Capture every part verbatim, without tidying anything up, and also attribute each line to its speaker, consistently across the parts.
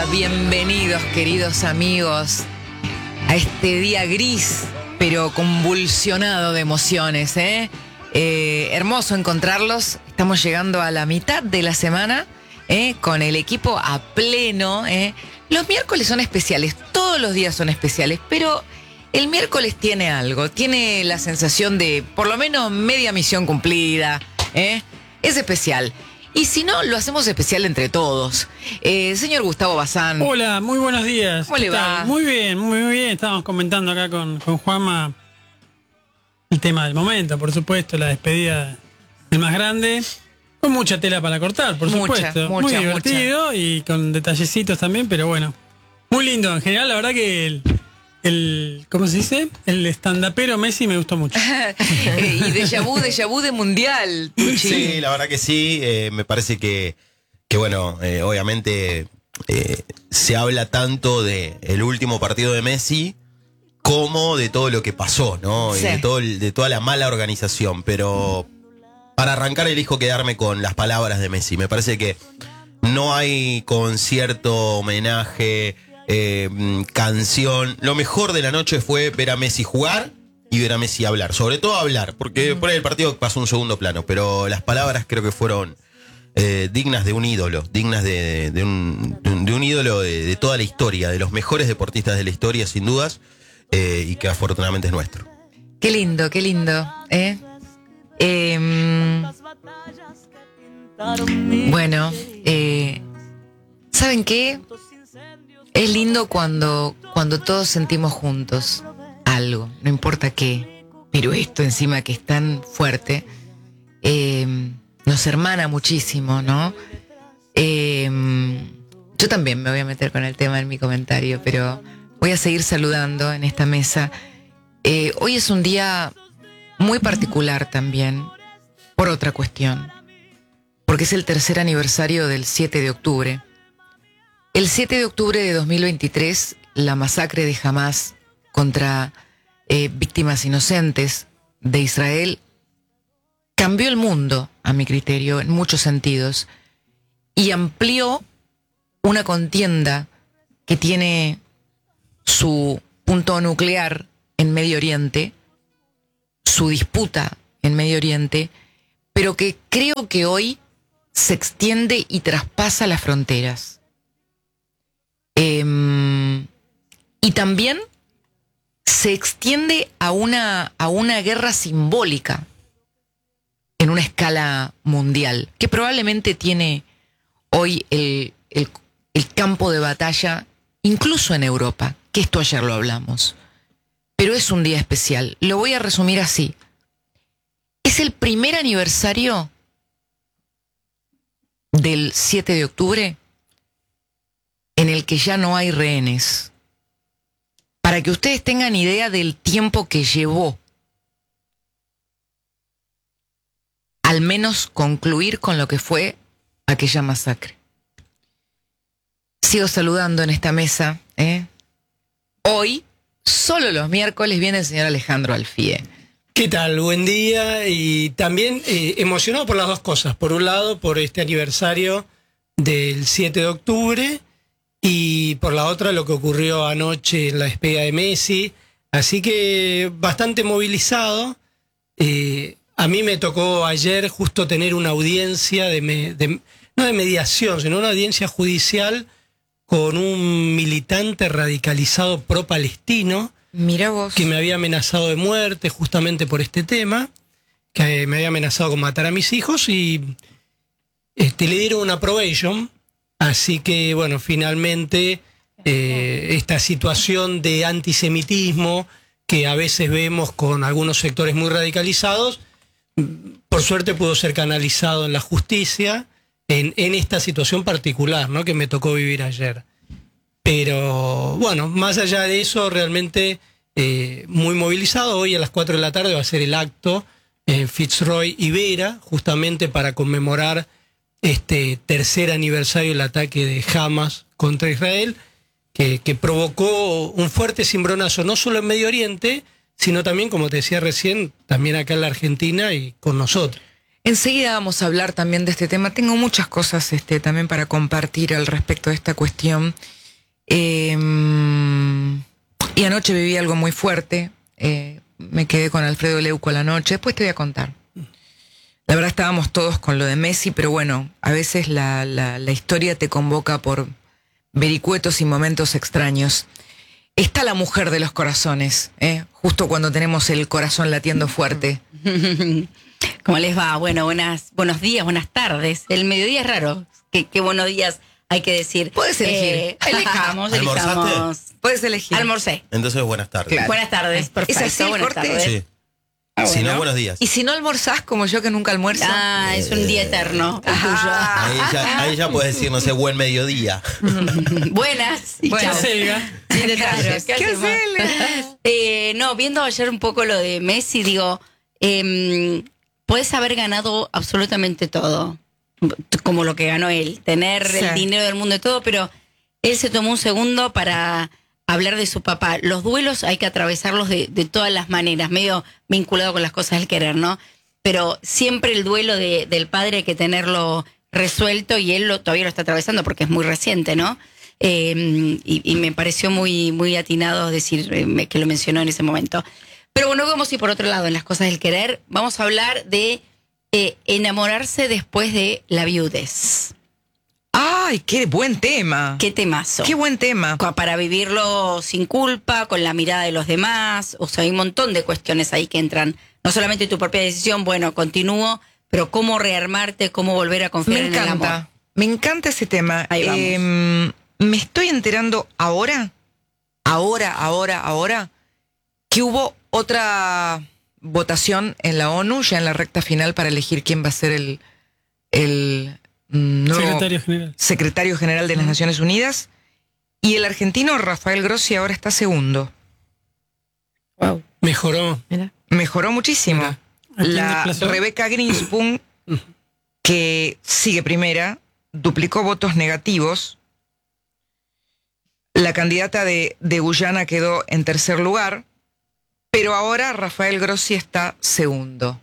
Speaker 1: Bienvenidos, queridos amigos, a este día gris, pero convulsionado de emociones, ¿eh? Eh, hermoso encontrarlos. Estamos llegando a la mitad de la semana, ¿eh? Con el equipo a pleno, ¿eh? Los miércoles son especiales, todos los días son especiales, pero el miércoles tiene algo, tiene la sensación de por lo menos media misión cumplida, ¿eh? Es especial. Y si no, lo hacemos especial entre todos. Eh, señor Gustavo Bazán.
Speaker 2: Hola, muy buenos días.
Speaker 1: ¿Cómo le va?
Speaker 2: Muy bien, muy, muy bien. Estábamos comentando acá con, con Juanma el tema del momento, por supuesto, la despedida del más grande. Con mucha tela para cortar, por
Speaker 1: Mucha,
Speaker 2: supuesto.
Speaker 1: mucha,
Speaker 2: muy divertido
Speaker 1: mucha.
Speaker 2: Y con detallecitos también, pero bueno. Muy lindo. En general, la verdad que el, el ¿cómo se dice? El stand-upero Messi me gustó mucho.
Speaker 1: eh, y déjà vu, déjà vu de mundial, Tucci.
Speaker 3: Sí, la verdad que sí. Eh, me parece que, que bueno, eh, obviamente eh, se habla tanto de el último partido de Messi como de todo lo que pasó, ¿no?
Speaker 1: Sí.
Speaker 3: Y de, todo el- de toda la mala organización. Pero para arrancar elijo quedarme con las palabras de Messi. Me parece que no hay concierto, homenaje, eh, mm, canción. Lo mejor de la noche fue ver a Messi jugar y ver a Messi hablar. Sobre todo hablar, porque por ahí el partido pasó a un segundo plano. Pero las palabras creo que fueron eh, dignas de un ídolo, dignas de, de un, de un- de un ídolo de, de toda la historia, de los mejores deportistas de la historia, sin dudas, eh, y que afortunadamente es nuestro.
Speaker 1: Qué lindo, qué lindo, ¿eh? Eh, bueno, eh, ¿saben qué? Es lindo cuando, cuando todos sentimos juntos algo, no importa qué, pero esto encima que es tan fuerte, eh, nos hermana muchísimo, ¿no? Eh, yo también me voy a meter con el tema en mi comentario, pero voy a seguir saludando en esta mesa. Eh, hoy es un día muy particular también, por otra cuestión, porque es el tercer aniversario del siete de octubre. El siete de octubre de dos mil veintitrés, la masacre de Hamás contra eh, víctimas inocentes de Israel cambió el mundo, a mi criterio, en muchos sentidos, y amplió una contienda que tiene su punto nuclear en Medio Oriente, su disputa en Medio Oriente, pero que creo que hoy se extiende y traspasa las fronteras. Eh, y también se extiende a una, a una guerra simbólica en una escala mundial, que probablemente tiene hoy el, el, el campo de batalla, incluso en Europa, que esto ayer lo hablamos. Pero es un día especial. Lo voy a resumir así. Es el primer aniversario del siete de octubre en el que ya no hay rehenes. Para que ustedes tengan idea del tiempo que llevó al menos concluir con lo que fue aquella masacre. Sigo saludando en esta mesa, ¿eh? Hoy, solo los miércoles, viene el señor Alejandro Alfie.
Speaker 4: ¿Qué tal? Buen día y también eh, emocionado por las dos cosas. Por un lado, por este aniversario del siete de octubre y por la otra, lo que ocurrió anoche en la despedida de Messi. Así que bastante movilizado. Eh, a mí me tocó ayer justo tener una audiencia, de, me, de no de mediación, sino una audiencia judicial con un militante radicalizado pro-palestino.
Speaker 1: Mira vos.
Speaker 4: Que me había amenazado de muerte justamente por este tema, que me había amenazado con matar a mis hijos y este, le dieron una probation. Así que, bueno, finalmente eh, esta situación de antisemitismo que a veces vemos con algunos sectores muy radicalizados, por suerte pudo ser canalizado en la justicia en, en esta situación particular, ¿no?, que me tocó vivir ayer. Pero bueno, más allá de eso, realmente eh, muy movilizado. Hoy a las cuatro de la tarde va a ser el acto en Fitzroy y Vera, justamente para conmemorar este tercer aniversario del ataque de Hamas contra Israel, que, que provocó un fuerte cimbronazo, no solo en Medio Oriente, sino también, como te decía recién, también acá en la Argentina y con nosotros.
Speaker 1: Enseguida vamos a hablar también de este tema. Tengo muchas cosas este, también para compartir al respecto de esta cuestión. Eh, y anoche viví algo muy fuerte. Eh, me quedé con Alfredo Leuco a la noche. Después te voy a contar. La verdad estábamos todos con lo de Messi, pero bueno, a veces la, la, la historia te convoca por vericuetos y momentos extraños. Está la mujer de los corazones, ¿eh? Justo cuando tenemos el corazón latiendo fuerte.
Speaker 5: ¿Cómo les va? Bueno, buenas, buenos días, buenas tardes. El mediodía es raro. Qué, qué buenos días hay que decir.
Speaker 1: Puedes elegir.
Speaker 5: Eh, elijamos,
Speaker 3: ¿Almorzaste?
Speaker 5: elijamos.
Speaker 1: Puedes elegir.
Speaker 5: Almorcé.
Speaker 3: Entonces, buenas tardes.
Speaker 1: Claro.
Speaker 5: Buenas tardes, perfecto.
Speaker 1: ¿Es así el
Speaker 5: buenas
Speaker 1: corte?
Speaker 5: tardes.
Speaker 3: Sí.
Speaker 5: Ah,
Speaker 3: Si no,
Speaker 5: bueno.
Speaker 3: buenos días.
Speaker 1: Y si no almorzás como yo que nunca almuerzo.
Speaker 5: Ah, es un día eterno. el
Speaker 1: Ajá.
Speaker 3: Ahí ya, ahí ya puedes decir, no sé, buen mediodía.
Speaker 5: tuyo. Buenas. Y
Speaker 1: Bueno.
Speaker 5: chao.
Speaker 2: Selga.
Speaker 5: Sin detalles.
Speaker 1: ¿Qué
Speaker 5: hacemos?
Speaker 1: haces?
Speaker 5: Eh, no, viendo ayer un poco lo de Messi, digo, eh, puedes haber ganado absolutamente todo, como lo que ganó él, tener
Speaker 1: Sí.
Speaker 5: el dinero del mundo y todo, pero él se tomó un segundo para hablar de su papá. Los duelos hay que atravesarlos de, de todas las maneras, medio vinculado con las cosas del querer, ¿no? Pero siempre el duelo de, del padre hay que tenerlo resuelto y él lo, todavía lo está atravesando porque es muy reciente, ¿no? Eh, y, y me pareció muy, muy atinado decir eh, que lo mencionó en ese momento. Pero bueno, vamos a ir por otro lado en las cosas del querer. Vamos a hablar de eh, enamorarse después de la viudez.
Speaker 1: Ay, qué buen tema.
Speaker 5: Qué temazo.
Speaker 1: Qué buen tema.
Speaker 5: Co- Para vivirlo sin culpa, con la mirada de los demás. O sea, hay un montón de cuestiones ahí que entran. No solamente tu propia decisión, bueno, continúo, pero cómo rearmarte, cómo volver a confiar
Speaker 1: Me
Speaker 5: en el amor.
Speaker 1: encanta. Me encanta ese tema.
Speaker 5: Ahí vamos.
Speaker 1: Eh, me estoy enterando ahora, ahora, ahora, ahora, que hubo otra votación en la ONU, ya en la recta final, para elegir quién va a ser el, el mm, nuevo
Speaker 2: Secretario General.
Speaker 1: secretario general de las Naciones Unidas. Y el argentino Rafael Grossi ahora está segundo.
Speaker 5: Wow.
Speaker 4: Mejoró.
Speaker 5: Mira.
Speaker 1: Mejoró muchísimo.
Speaker 2: Mira. ¿A quién
Speaker 1: La
Speaker 2: desplazó?
Speaker 1: Rebeca Greenspoon, que sigue primera, duplicó votos negativos. La candidata de, de Guyana quedó en tercer lugar, pero ahora Rafael Grossi está segundo.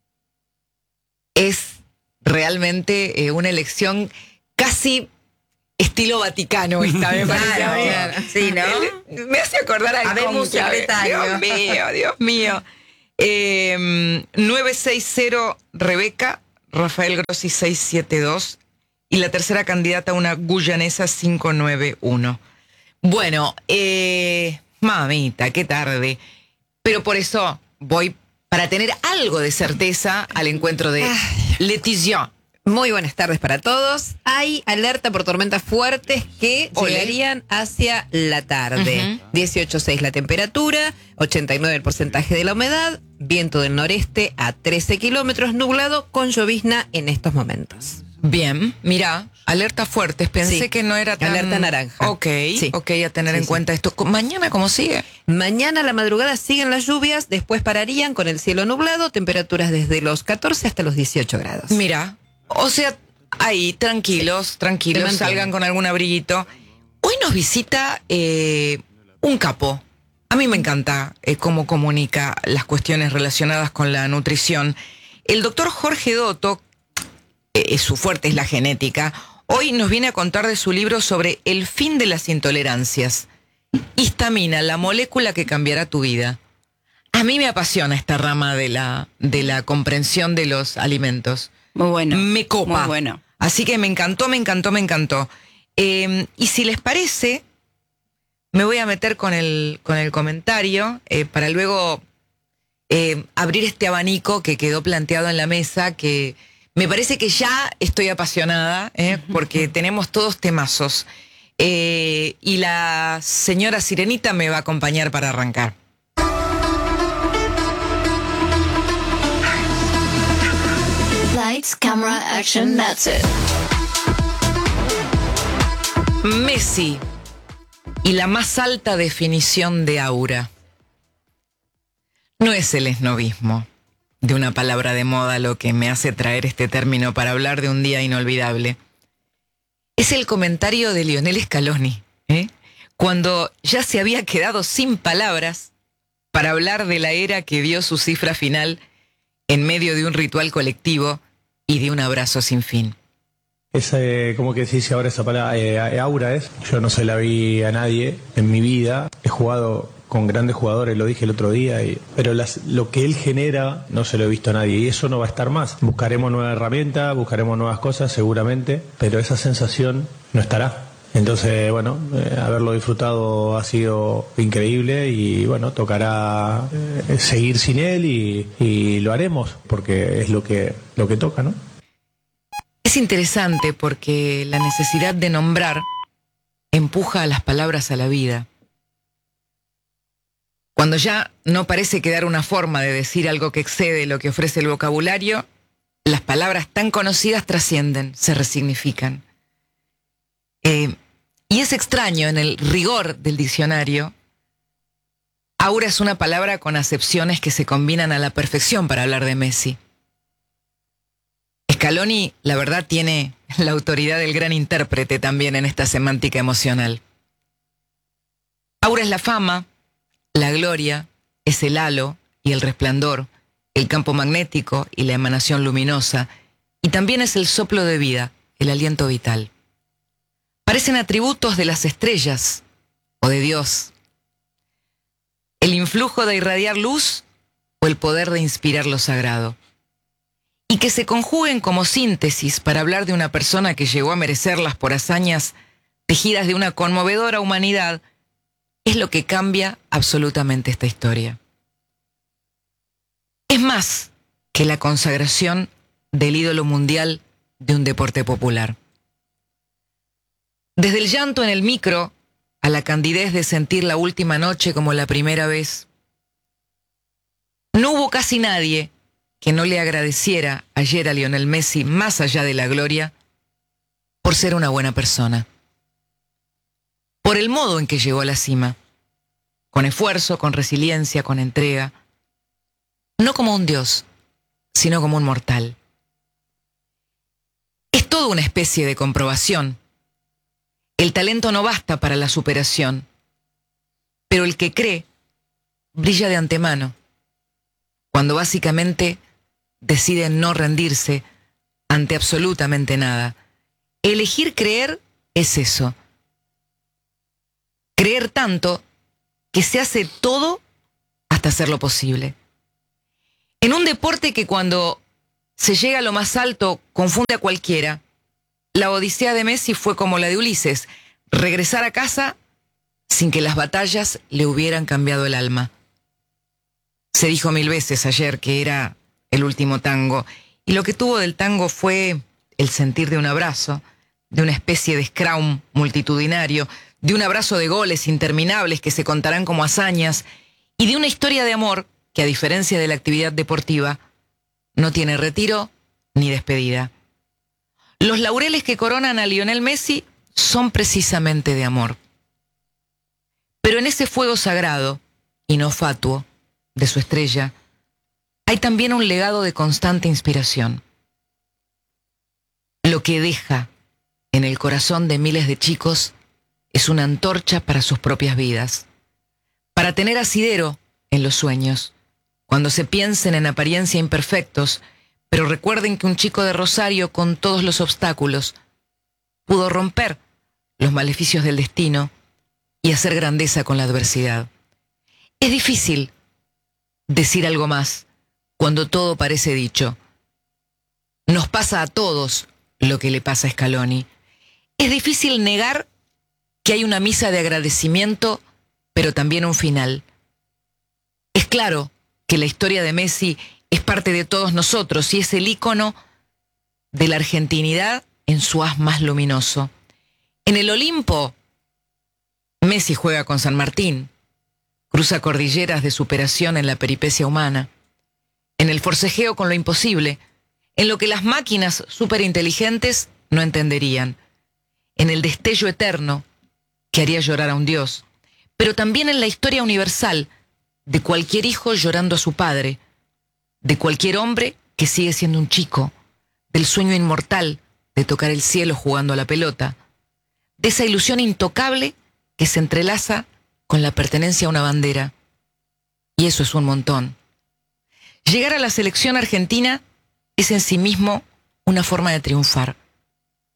Speaker 1: Es realmente eh, una elección casi estilo Vaticano esta, me parece.
Speaker 5: Claro,
Speaker 1: a mí.
Speaker 5: claro. Sí, ¿no?
Speaker 1: El- Me hace acordar al
Speaker 5: Habemos
Speaker 1: cónclave.
Speaker 5: secretario.
Speaker 1: Dios mío, Dios mío. Eh, nueve seis cero Rebeca, Rafael Grossi seis siete dos y la tercera candidata una guyanesa cinco nueve uno. Bueno, eh, mamita, qué tarde. Pero por eso voy para tener algo de certeza al encuentro de Leticia.
Speaker 6: Muy buenas tardes para todos. Hay alerta por tormentas fuertes que
Speaker 1: Ole.
Speaker 6: llegarían hacia la tarde.
Speaker 1: Ujú.
Speaker 6: dieciocho punto seis la temperatura, ochenta y nueve el porcentaje de la humedad, viento del noreste a trece kilómetros, nublado con llovizna en estos momentos.
Speaker 1: Bien, mira, alerta fuertes. Pensé
Speaker 6: Sí.
Speaker 1: que no era tan...
Speaker 6: Alerta naranja.
Speaker 1: Ok,
Speaker 6: Sí.
Speaker 1: ok, a tener
Speaker 6: Sí,
Speaker 1: en
Speaker 6: sí.
Speaker 1: cuenta esto. ¿Mañana cómo sigue?
Speaker 6: Mañana a la madrugada siguen las lluvias, después pararían con el cielo nublado, temperaturas desde los catorce hasta los dieciocho grados.
Speaker 1: Mira, o sea, ahí, tranquilos,
Speaker 6: Te
Speaker 1: tranquilos,
Speaker 6: mantiene.
Speaker 1: salgan con algún abriguito. Hoy nos visita eh, un capo. A mí me encanta eh, cómo comunica las cuestiones relacionadas con la nutrición. El doctor Jorge Dotto, eh, su fuerte es la genética, hoy nos viene a contar de su libro sobre el fin de las intolerancias. Histamina, la molécula que cambiará tu vida. A mí me apasiona esta rama de la, de la comprensión de los alimentos.
Speaker 5: Muy bueno.
Speaker 1: Me copa.
Speaker 5: Muy bueno.
Speaker 1: Así que me encantó, me encantó, me encantó. Eh, y si les parece, me voy a meter con el, con el comentario eh, para luego eh, abrir este abanico que quedó planteado en la mesa, que me parece que ya estoy apasionada, eh, porque tenemos todos temazos. Eh, y la señora Sirenita me va a acompañar para arrancar.
Speaker 7: Lights, camera, action, that's it.
Speaker 1: Messi y la más alta definición de aura. No es el esnovismo de una palabra de moda lo que me hace traer este término para hablar de un día inolvidable. Es el comentario de Lionel Scaloni, ¿eh? Cuando ya se había quedado sin palabras para hablar de la era que dio su cifra final en medio de un ritual colectivo y de un abrazo sin fin.
Speaker 8: Es eh, como que se dice ahora esa palabra, eh, aura es. Yo no se la vi a nadie en mi vida. He jugado con grandes jugadores, lo dije el otro día, y, pero las, lo que él genera no se lo he visto a nadie y eso no va a estar más. Buscaremos nuevas herramientas, buscaremos nuevas cosas seguramente, pero esa sensación no estará. Entonces, bueno, eh, haberlo disfrutado ha sido increíble y bueno, tocará eh, seguir sin él y, y lo haremos porque es lo que, lo que toca, ¿no?
Speaker 1: Es interesante porque la necesidad de nombrar empuja a las palabras a la vida. Cuando ya no parece quedar una forma de decir algo que excede lo que ofrece el vocabulario, las palabras tan conocidas trascienden, se resignifican. Eh, y es extraño, en el rigor del diccionario, aura es una palabra con acepciones que se combinan a la perfección para hablar de Messi. Scaloni, la verdad, tiene la autoridad del gran intérprete también en esta semántica emocional. Aura es la fama, la gloria, es el halo y el resplandor, el campo magnético y la emanación luminosa, y también es el soplo de vida, el aliento vital. Parecen atributos de las estrellas o de Dios. El influjo de irradiar luz o el poder de inspirar lo sagrado. Y que se conjuguen como síntesis para hablar de una persona que llegó a merecerlas por hazañas tejidas de una conmovedora humanidad, es lo que cambia absolutamente esta historia. Es más que la consagración del ídolo mundial de un deporte popular. Desde el llanto en el micro a la candidez de sentir la última noche como la primera vez, no hubo casi nadie que no le agradeciera ayer a Lionel Messi, más allá de la gloria, por ser una buena persona. Por el modo en que llegó a la cima, con esfuerzo, con resiliencia, con entrega, no como un dios, sino como un mortal. Es toda una especie de comprobación. El talento no basta para la superación, pero el que cree brilla de antemano, cuando básicamente decide no rendirse ante absolutamente nada. Elegir creer es eso. Creer tanto que se hace todo hasta hacerlo posible. En un deporte que cuando se llega a lo más alto confunde a cualquiera, la odisea de Messi fue como la de Ulises, regresar a casa sin que las batallas le hubieran cambiado el alma. Se dijo mil veces ayer que era el último tango, y lo que tuvo del tango fue el sentir de un abrazo, de una especie de scrum multitudinario, de un abrazo de goles interminables que se contarán como hazañas, y de una historia de amor que, a diferencia de la actividad deportiva, no tiene retiro ni despedida. Los laureles que coronan a Lionel Messi son precisamente de amor. Pero en ese fuego sagrado y no fatuo de su estrella, hay también un legado de constante inspiración. Lo que deja en el corazón de miles de chicos es una antorcha para sus propias vidas, para tener asidero en los sueños, cuando se piensen en apariencia imperfectos, pero recuerden que un chico de Rosario, con todos los obstáculos, pudo romper los maleficios del destino y hacer grandeza con la adversidad. Es difícil decir algo más cuando todo parece dicho. Nos pasa a todos lo que le pasa a Scaloni. Es difícil negar que hay una misa de agradecimiento, pero también un final. Es claro que la historia de Messi es parte de todos nosotros y es el ícono de la argentinidad en su haz más luminoso. En el Olimpo, Messi juega con San Martín, cruza cordilleras de superación en la peripecia humana, en el forcejeo con lo imposible, en lo que las máquinas superinteligentes no entenderían, en el destello eterno que haría llorar a un dios, pero también en la historia universal de cualquier hijo llorando a su padre, de cualquier hombre que sigue siendo un chico, del sueño inmortal de tocar el cielo jugando a la pelota, de esa ilusión intocable que se entrelaza con la pertenencia a una bandera. Y eso es un montón. Llegar a la selección argentina es en sí mismo una forma de triunfar.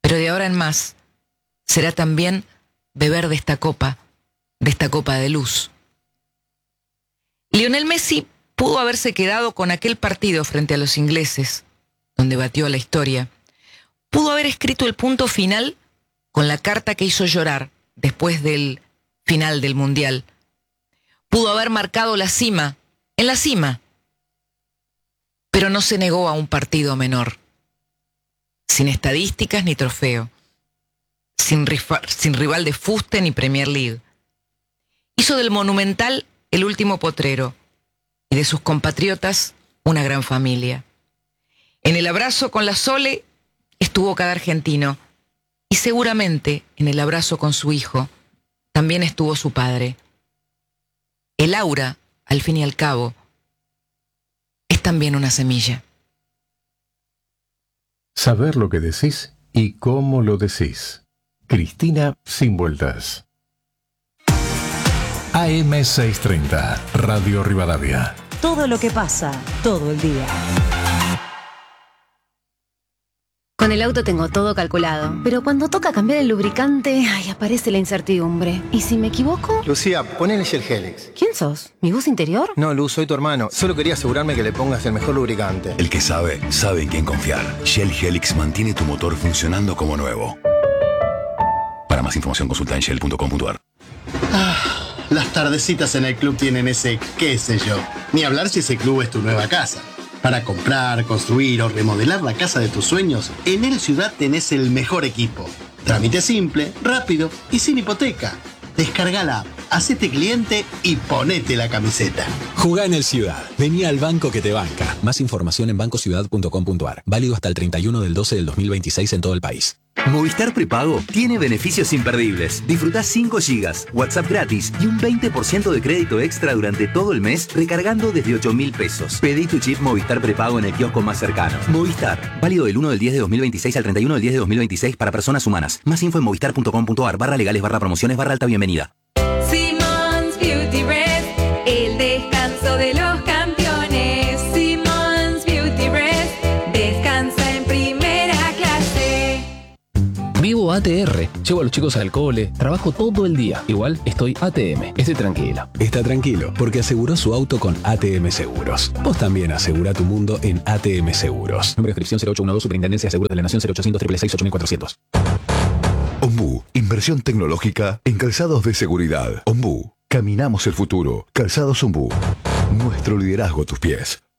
Speaker 1: pero de ahora en más será también beber de esta copa, de esta copa de luz. Lionel Messi pudo haberse quedado con aquel partido frente a los ingleses, donde batió a la historia. Pudo haber escrito el punto final con la carta que hizo llorar después del final del Mundial. Pudo haber marcado la cima, en la cima, pero no se negó a un partido menor, sin estadísticas ni trofeo, sin, rifa, sin rival de fuste ni Premier League. Hizo del Monumental el último potrero y de sus compatriotas una gran familia. En el abrazo con la Sole estuvo cada argentino y seguramente en el abrazo con su hijo también estuvo su padre. El aura, al fin y al cabo, es también una semilla.
Speaker 9: Saber lo que decís y cómo lo decís. Cristina Sin Vueltas. A M seiscientos treinta, Radio Rivadavia.
Speaker 10: Todo lo que pasa, todo el día.
Speaker 11: Con el auto tengo todo calculado, pero cuando toca cambiar el lubricante, ay, aparece la incertidumbre. ¿Y si me equivoco?
Speaker 12: Lucía, ponele Shell Helix.
Speaker 11: ¿Quién sos? ¿Mi voz interior?
Speaker 12: No, Luz, soy tu hermano. Solo quería asegurarme que le pongas el mejor lubricante.
Speaker 13: El que sabe, sabe en quién confiar. Shell Helix mantiene tu motor funcionando como nuevo. Para más información consulta en shell punto com punto a r.
Speaker 14: Ah, las tardecitas en el club tienen ese qué sé yo. Ni hablar si ese club es tu nueva casa. Para comprar, construir o remodelar la casa de tus sueños, en El Ciudad tenés el mejor equipo. Trámite simple, rápido y sin hipoteca. Descarga la app, hacete cliente y ponete la camiseta.
Speaker 15: Jugá en El Ciudad. Vení al banco que te banca. Más información en banco ciudad punto com punto a r. Válido hasta el treinta y uno del doce del dos mil veintiséis en todo el país.
Speaker 16: Movistar Prepago tiene beneficios imperdibles. Disfrutá cinco gigas, WhatsApp gratis y un veinte por ciento de crédito extra durante todo el mes recargando desde ocho mil pesos. Pedí tu chip Movistar Prepago en el kiosco más cercano. Movistar. Válido del uno del diez de dos mil veintiséis al treinta y uno del diez de dos mil veintiséis para personas humanas. Más info en movistar punto com punto a r barra legales barra promociones barra alta bienvenida.
Speaker 17: Simmons Beauty Rest, el descanso de los campeones. Simmons Beauty Rest, descansa en primera clase.
Speaker 18: Vivo A T R, llevo a los chicos al cole, trabajo todo el día. Igual estoy A T M, esté tranquilo.
Speaker 15: Está tranquilo, porque aseguró su auto con A T M Seguros. Vos también asegura tu mundo en A T M Seguros.
Speaker 18: Número de inscripción cero ocho uno dos, Superintendencia de Seguros de la Nación cero ochocientos, seis seis seis, ocho mil cuatrocientos.
Speaker 13: Ombú, inversión tecnológica en calzados de seguridad. Ombú, caminamos el futuro. Calzados Ombú. Nuestro liderazgo a tus pies.